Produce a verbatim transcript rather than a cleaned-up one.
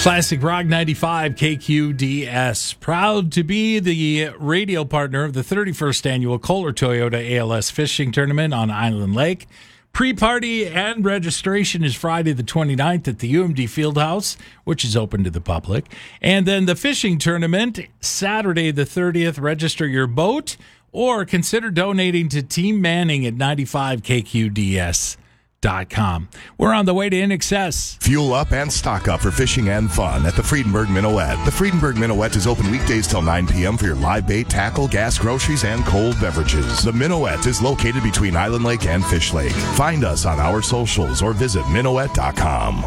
Classic Rock ninety-five K Q D S. Proud to be the radio partner of the thirty-first annual Kohler Toyota A L S Fishing Tournament on Island Lake. Pre-party and registration is Friday the twenty-ninth at the U M D Fieldhouse, which is open to the public. And then the fishing tournament, Saturday the thirtieth. Register your boat or consider donating to Team Manning at ninety-five K Q D S dot com. We're on the way to In Excess. Fuel up and stock up for fishing and fun at the Friedenberg Minuet. The Friedenberg Minuet is open weekdays till nine p.m. for your live bait, tackle, gas, groceries, and cold beverages. The Minuet is located between Island Lake and Fish Lake. Find us on our socials or visit minuet dot com.